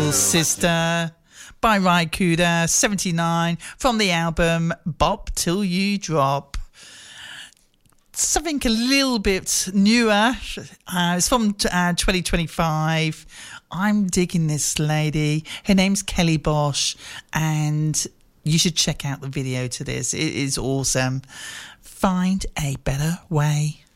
Little Sister by Ry Cooder, 79, from the album Bop Till You Drop. Something a little bit newer. It's from 2025. I'm digging this lady. Her name's Kelly Bosch, and you should check out the video to this. It is awesome. Find a better way.